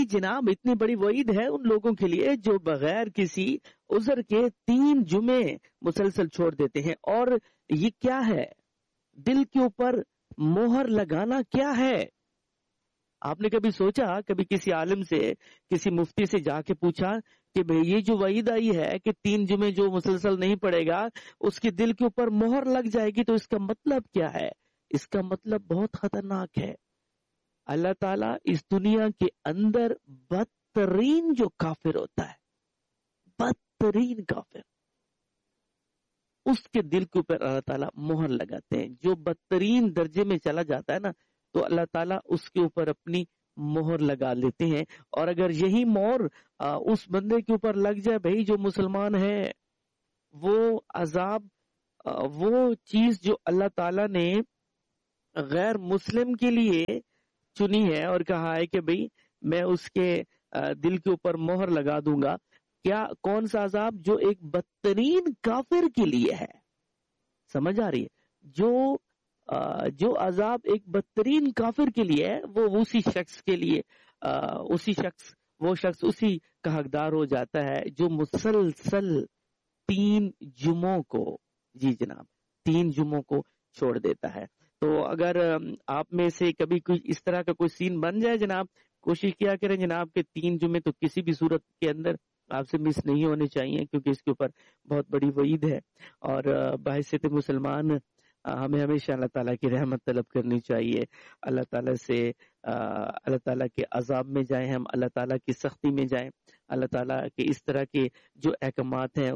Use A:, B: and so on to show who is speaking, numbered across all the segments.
A: جی جناب اتنی بڑی وعید ہے ان لوگوں کے لیے جو بغیر کسی عذر کے 3 جمعے مسلسل چھوڑ دیتے ہیں. اور یہ کیا ہے؟ دل کے اوپر مہر لگانا کیا ہے؟ آپ نے کبھی سوچا، کبھی کسی عالم سے، کسی مفتی سے جا کے پوچھا کہ بھئی یہ جو وعید آئی ہے کہ 3 جمعے جو مسلسل نہیں پڑے گا اس کے دل کے اوپر مہر لگ جائے گی، تو اس کا مطلب کیا ہے؟ اس کا مطلب بہت خطرناک ہے. اللہ تعالیٰ اس دنیا کے اندر بدترین جو کافر ہوتا ہے، بدترین کافر، اس کے دل کے اوپر اللہ تعالیٰ مہر لگاتے ہیں. جو بدترین درجے میں چلا جاتا ہے نا، تو اللہ تعالیٰ اس کے اوپر اپنی مہر لگا لیتے ہیں. اور اگر یہی مہر اس بندے کے اوپر لگ جائے بھائی جو مسلمان ہے، وہ عذاب، وہ چیز جو اللہ تعالیٰ نے غیر مسلم کے لیے چنی ہے اور کہا ہے کہ بھئی میں اس کے دل کے اوپر مہر لگا دوں گا، کیا کون سا عذاب؟ جو ایک بدترین کافر کے لیے ہے. سمجھ آ رہی ہے؟ جو عذاب ایک بدترین کافر کے لیے ہے، وہ اسی شخص کے لیے وہ شخص اسی کا حقدار ہو جاتا ہے جو مسلسل 3 جمعوں کو، جی جناب 3 جمعوں کو چھوڑ دیتا ہے. تو اگر آپ میں سے کبھی کوئی اس طرح کا کوئی سین بن جائے جناب، کوشش کیا کریں جناب کہ 3 جمعے تو کسی بھی صورت کے اندر آپ سے مس نہیں ہونے چاہیے، کیونکہ اس کے اوپر بہت بڑی وعید ہے. اور بحیثیت مسلمان ہمیں ہمیشہ اللہ تعالیٰ کی رحمت طلب کرنی چاہیے. اللہ تعالیٰ سے اللہ تعالیٰ کے عذاب میں جائیں، ہم اللہ تعالیٰ کی سختی میں جائیں، اللہ تعالیٰ کے اس طرح کے جو احکامات ہیں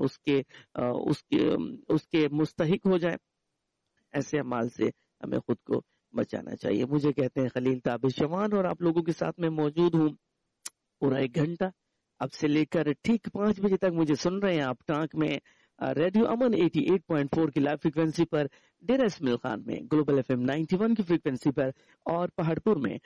A: اس کے مستحق ہو جائیں. ایسے اعمال سے ہمیں خود کو بچانا چاہیے. مجھے کہتے ہیں خلیل تابش جوان، اور آپ لوگوں کے ساتھ میں موجود ہوں پورا 1 گھنٹہ، اب سے لے کر ٹھیک 5 بجے تک مجھے سن رہے ہیں آپ ٹانک میں ریڈیو امن 88.4 کی لائیو فریکوینسی پر، ڈیرہ اسماعیل خان میں گلوبل FM 91 کی فریکوینسی پر، اور پہاڑ پور میں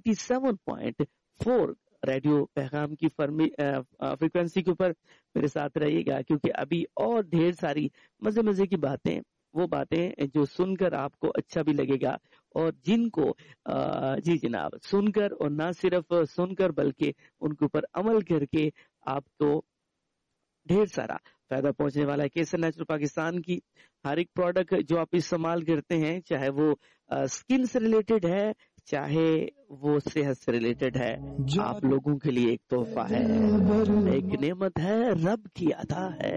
A: 97.4 ریڈیو پیغام کی فریکوینسی کے اوپر میرے ساتھ رہیے گا، کیونکہ ابھی اور ڈھیر ساری مزے کی باتیں، وہ باتیں جو سن کر آپ کو اچھا بھی لگے گا، اور جن کو جی جناب سن کر، اور نہ صرف سن کر بلکہ ان کے اوپر عمل کر کے آپ کو ڈھیر سارا فائدہ پہنچنے والا ہے. کیسر نیچرل پاکستان کی ہر ایک پروڈکٹ جو آپ استعمال کرتے ہیں، چاہے وہ سکن سے ریلیٹڈ ہے، چاہے وہ صحت سے ریلیٹڈ ہے، آپ لوگوں کے لیے ایک تحفہ ہے، ایک نعمت ہے، رب کی عطا ہے.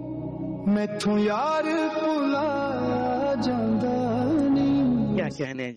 B: میں تو یار بھلا جاندا نہیں،
A: کیا کہنے